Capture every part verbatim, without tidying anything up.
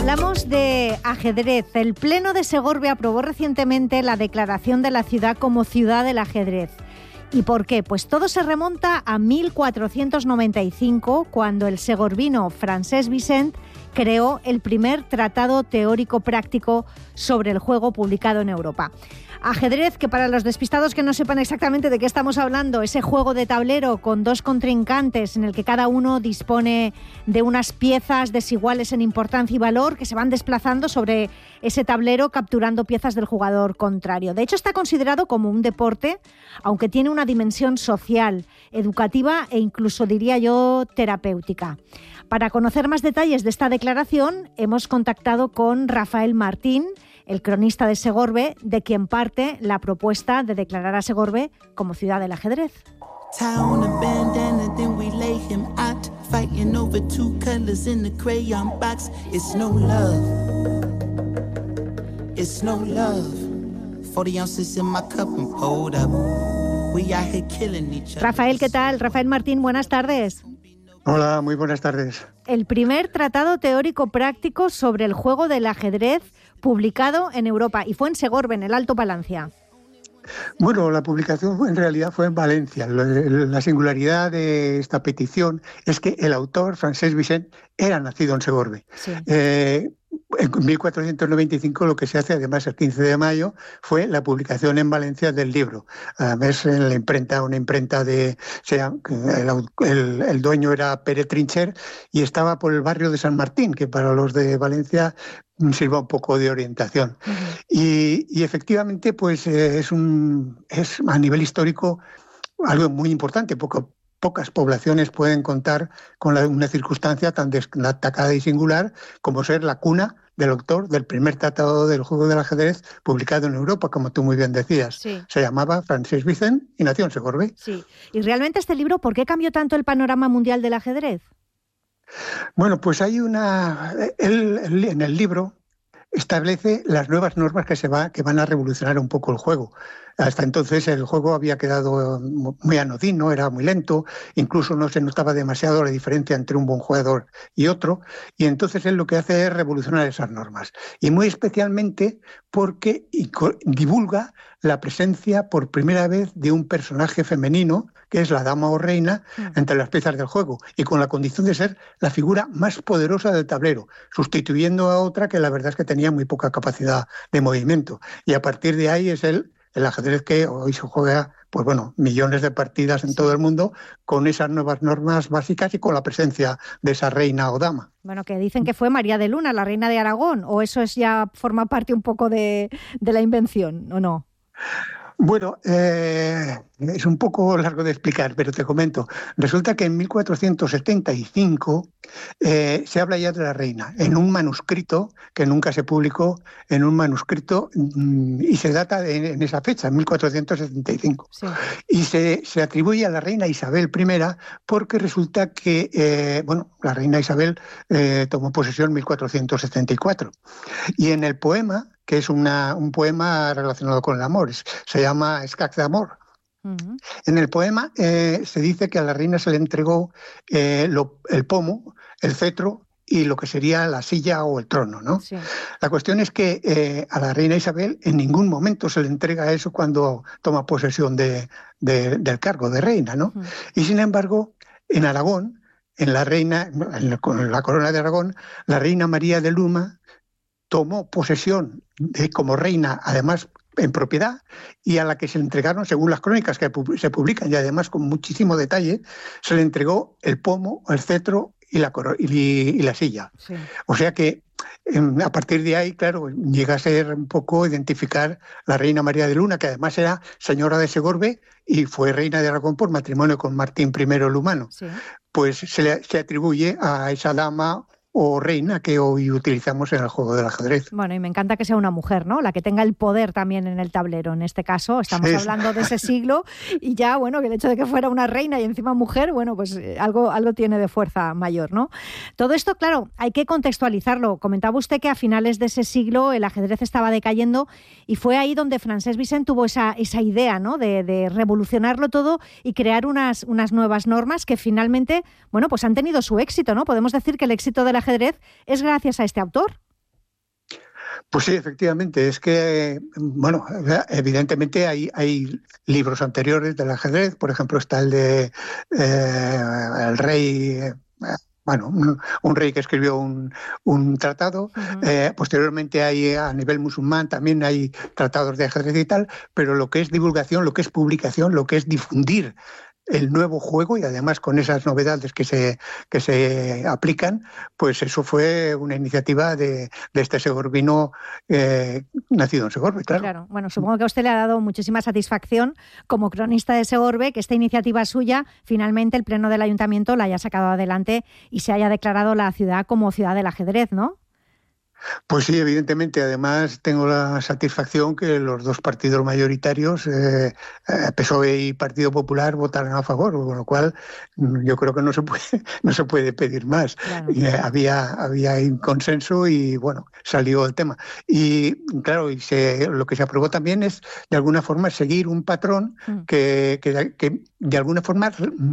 Hablamos de ajedrez. El Pleno de Segorbe aprobó recientemente la declaración de la ciudad como ciudad del ajedrez. ¿Y por qué? Pues todo se remonta a mil cuatrocientos noventa y cinco, cuando el segorbino Francesc Vicent creó el primer tratado teórico práctico sobre el juego publicado en Europa. Ajedrez, que para los despistados que no sepan exactamente de qué estamos hablando, ese juego de tablero con dos contrincantes en el que cada uno dispone de unas piezas desiguales en importancia y valor que se van desplazando sobre ese tablero capturando piezas del jugador contrario. De hecho, está considerado como un deporte, aunque tiene una dimensión social, educativa e incluso, diría yo, terapéutica. Para conocer más detalles de esta declaración, hemos contactado con Rafael Martín, el cronista de Segorbe, de quien parte la propuesta de declarar a Segorbe como ciudad del ajedrez. Rafael, ¿qué tal? Rafael Martín, buenas tardes. Hola, muy buenas tardes. El primer tratado teórico práctico sobre el juego del ajedrez publicado en Europa, y fue en Segorbe, en el Alto Palancia. Bueno, la publicación en realidad fue en Valencia. La singularidad de esta petición es que el autor, Francesc Vicent, era nacido en Segorbe. Sí. Eh, en mil cuatrocientos noventa y cinco lo que se hace, además el quince de mayo, fue la publicación en Valencia del libro. Además, en la imprenta, una imprenta de... O sea, el, el, el dueño era Pere Trincher y estaba por el barrio de San Martín, que para los de Valencia sirva un poco de orientación. Uh-huh. Y, y efectivamente, pues eh, es, un, es a nivel histórico algo muy importante, poco Pocas poblaciones pueden contar con la, una circunstancia tan destacada y singular como ser la cuna del autor del primer tratado del juego del ajedrez publicado en Europa, como tú muy bien decías. Sí. Se llamaba Francesc Vicent y nació en Segorbe. Sí. Y realmente este libro, ¿por qué cambió tanto el panorama mundial del ajedrez? Bueno, pues hay una... Él, él, en el libro establece las nuevas normas que se va, que van a revolucionar un poco el juego. Hasta entonces el juego había quedado muy anodino, era muy lento, incluso no se notaba demasiado la diferencia entre un buen jugador y otro, y entonces él lo que hace es revolucionar esas normas. Y muy especialmente porque divulga la presencia por primera vez de un personaje femenino, que es la dama o reina, entre las piezas del juego, y con la condición de ser la figura más poderosa del tablero, sustituyendo a otra que la verdad es que tenía muy poca capacidad de movimiento. Y a partir de ahí es el, el ajedrez que hoy se juega, pues bueno, millones de partidas en todo el mundo, con esas nuevas normas básicas y con la presencia de esa reina o dama. Bueno, que dicen que fue María de Luna, la reina de Aragón, o eso es ya forma parte un poco de, de la invención, ¿o no? Bueno, eh, es un poco largo de explicar, pero te comento. Resulta que en mil cuatrocientos setenta y cinco eh, se habla ya de la reina, en un manuscrito que nunca se publicó, en un manuscrito, mmm, y se data de, en esa fecha, en mil cuatrocientos setenta y cinco. Sí. Y se, se atribuye a la reina Isabel primera porque resulta que, eh, bueno, la reina Isabel eh, tomó posesión en mil cuatrocientos setenta y cuatro. Y en el poema, que es una, un poema relacionado con el amor, se llama Escac d'amor. Uh-huh. En el poema eh, se dice que a la reina se le entregó eh, lo, el pomo, el cetro y lo que sería la silla o el trono, ¿no? Sí. La cuestión es que eh, a la reina Isabel en ningún momento se le entrega eso cuando toma posesión de, de, del cargo de reina, ¿no? Uh-huh. Y sin embargo, en Aragón, en la reina, en la, en la corona de Aragón, la reina María de Luma tomó posesión de, como reina, además en propiedad, y a la que se le entregaron, según las crónicas que se publican, y además con muchísimo detalle, se le entregó el pomo, el cetro y la, coro- y, y la silla. Sí. O sea que eh, a partir de ahí, claro, llega a ser un poco identificar la reina María de Luna, que además era señora de Segorbe y fue reina de Aragón por matrimonio con Martín primero el Humano. Sí. Pues se le se atribuye a esa dama o reina que hoy utilizamos en el juego del ajedrez. Bueno, y me encanta que sea una mujer, ¿no? La que tenga el poder también en el tablero. En este caso, estamos sí. hablando de ese siglo y ya, bueno, que el hecho de que fuera una reina y encima mujer, bueno, pues algo, algo tiene de fuerza mayor, ¿no? Todo esto, claro, hay que contextualizarlo. Comentaba usted que a finales de ese siglo el ajedrez estaba decayendo y fue ahí donde Francesc Vicent tuvo esa, esa idea, ¿no? De, de revolucionarlo todo y crear unas, unas nuevas normas que finalmente, bueno, pues han tenido su éxito, ¿no? Podemos decir que el éxito del ajedrez es gracias a este autor. Pues sí, efectivamente. Es que, bueno, evidentemente hay, hay libros anteriores del ajedrez. Por ejemplo, está el de eh, el rey... Eh, Bueno, un, un rey que escribió un, un tratado. Uh-huh. Eh, posteriormente hay a nivel musulmán también hay tratados de ajedrez y tal, pero lo que es divulgación, lo que es publicación, lo que es difundir el nuevo juego y además con esas novedades que se, que se aplican, pues eso fue una iniciativa de, de este segorbino eh, nacido en Segorbe, claro. Claro. Bueno, supongo que a usted le ha dado muchísima satisfacción como cronista de Segorbe que esta iniciativa suya, finalmente el Pleno del Ayuntamiento la haya sacado adelante y se haya declarado la ciudad como ciudad del ajedrez, ¿no? Pues sí, evidentemente. Además, tengo la satisfacción que los dos partidos mayoritarios, eh, P S O E y Partido Popular, votaron a favor, con lo cual yo creo que no se puede, no se puede pedir más. Claro. Y, eh, había, había un consenso y, bueno, salió el tema. Y, claro, y se, lo que se aprobó también es, de alguna forma, seguir un patrón mm. que, que, que, de alguna forma,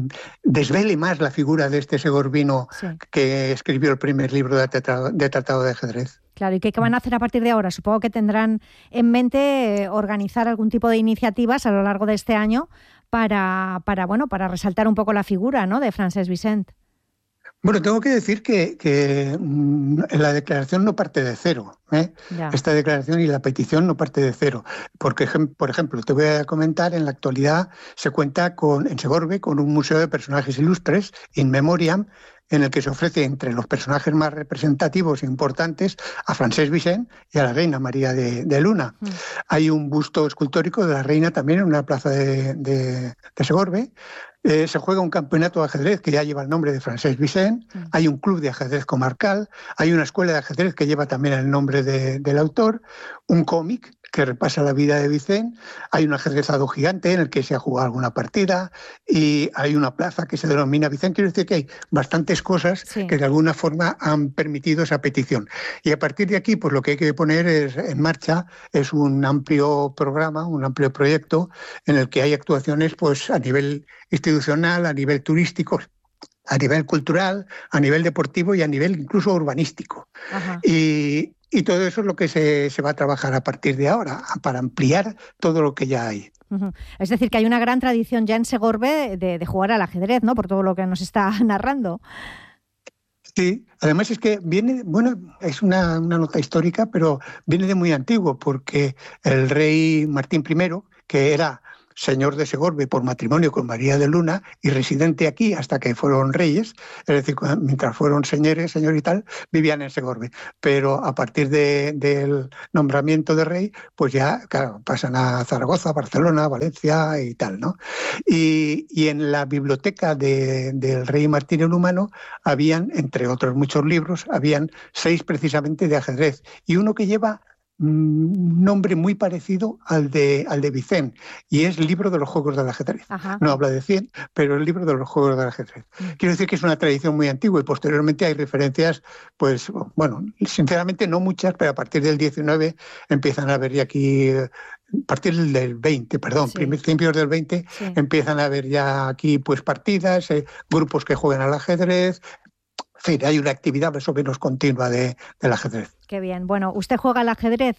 desvele más la figura de este segorbino sí. que escribió el primer libro de tratado de, tratado de ajedrez. Claro, ¿y qué, qué van a hacer a partir de ahora? Supongo que tendrán en mente eh, organizar algún tipo de iniciativas a lo largo de este año para, para, bueno, para resaltar un poco la figura, ¿no?, de Francesc Vicent. Bueno, tengo que decir que, que mmm, la declaración no parte de cero. ¿eh? Esta declaración y la petición no parte de cero. Porque, por ejemplo, te voy a comentar, en la actualidad se cuenta con, en Segorbe con un museo de personajes ilustres, In Memoriam, en el que se ofrece entre los personajes más representativos e importantes a Francesc Vicent y a la reina María de, de Luna. Mm. Hay un busto escultórico de la reina también en una plaza de, de, de Segorbe. Eh, se juega un campeonato de ajedrez que ya lleva el nombre de Francesc Vicent. Mm. Hay un club de ajedrez comarcal. Hay una escuela de ajedrez que lleva también el nombre de, del autor. Un cómic que repasa la vida de Vicent. Hay un ajedrezado gigante en el que se ha jugado alguna partida y hay una plaza que se denomina Vicent. Quiero decir que hay bastantes cosas sí. que de alguna forma han permitido esa petición. Y a partir de aquí, pues lo que hay que poner es, en marcha es un amplio programa, un amplio proyecto en el que hay actuaciones pues a nivel institucional, a nivel turístico, a nivel cultural, a nivel deportivo y a nivel incluso urbanístico. Ajá. Y Y todo eso es lo que se, se va a trabajar a partir de ahora, para ampliar todo lo que ya hay. Uh-huh. Es decir, que hay una gran tradición ya en Segorbe de, de jugar al ajedrez, ¿no?, por todo lo que nos está narrando. Sí, además es que viene, bueno, es una, una nota histórica, pero viene de muy antiguo, porque el rey Martín primero, que era señor de Segorbe por matrimonio con María de Luna y residente aquí hasta que fueron reyes, es decir, mientras fueron señores, señor y tal, vivían en Segorbe. Pero a partir de, del nombramiento de rey, pues ya, claro, pasan a Zaragoza, Barcelona, Valencia y tal, ¿no? Y, y en la biblioteca de, del rey Martín el Humano habían, entre otros muchos libros, habían seis precisamente de ajedrez y uno que lleva un nombre muy parecido al de, al de Vicent, y es el libro de los juegos del ajedrez. Ajá. No habla de cien, pero el libro de los juegos del ajedrez. Mm. Quiero decir que es una tradición muy antigua y posteriormente hay referencias, pues, bueno, sinceramente no muchas, pero a partir del diecinueve empiezan a haber ya aquí, a partir del veinte, perdón, sí. principios del veinte, sí. empiezan a haber ya aquí pues partidas, eh, grupos que juegan al ajedrez. En fin, hay una actividad más o menos continua de, del ajedrez. Qué bien. Bueno, ¿usted juega al ajedrez?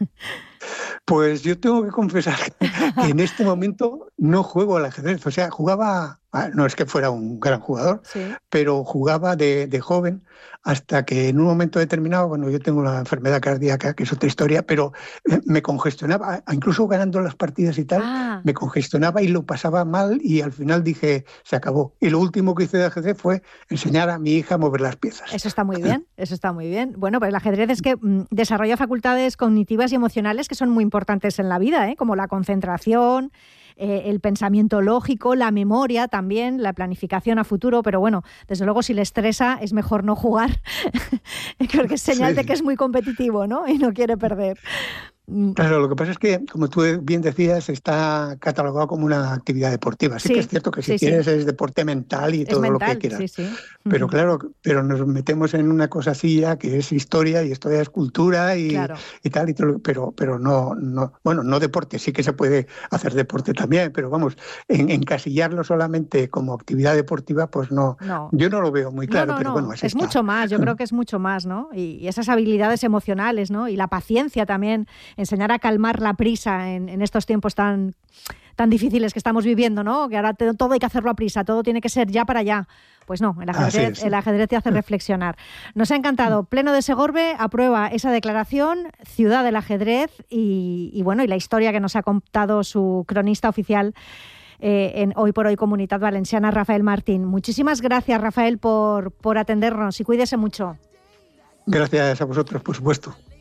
Pues yo tengo que confesar que en este momento no juego al ajedrez. O sea, jugaba, no es que fuera un gran jugador, sí. pero jugaba de, de joven hasta que en un momento determinado, bueno, yo tengo una enfermedad cardíaca, que es otra historia, pero me congestionaba, incluso ganando las partidas y tal, ah. me congestionaba y lo pasaba mal y al final dije, se acabó. Y lo último que hice de ajedrez fue enseñar a mi hija a mover las piezas. Eso está muy bien, eso está muy bien. Bueno, pues el ajedrez es que mm, desarrolla facultades cognitivas y emocionales que son muy importantes en la vida, ¿eh? Como la concentración, eh, el pensamiento lógico, la memoria también, la planificación a futuro, pero bueno, desde luego si le estresa es mejor no jugar, porque es señal sí. de que es muy competitivo, ¿no? Y no quiere perder. Claro, lo que pasa es que, como tú bien decías, está catalogado como una actividad deportiva. Sí, sí que es cierto que si sí, quieres sí. es deporte mental y es todo mental, lo que quieras. Sí, sí. Pero uh-huh. claro, pero nos metemos en una cosa así ya que es historia y historia es cultura y, claro. y tal, y todo, pero, pero no, no, bueno, no deporte, sí que se puede hacer deporte también, pero vamos, en, encasillarlo solamente como actividad deportiva, pues no, no. yo no lo veo muy claro, no, no, pero no. bueno, así es está. mucho más, yo creo que es mucho más, ¿no? Y, y esas habilidades emocionales, ¿no? Y la paciencia también, enseñar a calmar la prisa en, en estos tiempos tan, tan difíciles que estamos viviendo, ¿no? Que ahora te, todo hay que hacerlo a prisa, todo tiene que ser ya para allá. Pues no, el ajedrez, el ajedrez te hace reflexionar. Nos ha encantado. Pleno de Segorbe aprueba esa declaración, Ciudad del Ajedrez, y, y bueno, y la historia que nos ha contado su cronista oficial eh, en Hoy por Hoy Comunitat Valenciana, Rafael Martín. Muchísimas gracias, Rafael, por, por atendernos y cuídese mucho. Gracias a vosotros, por supuesto.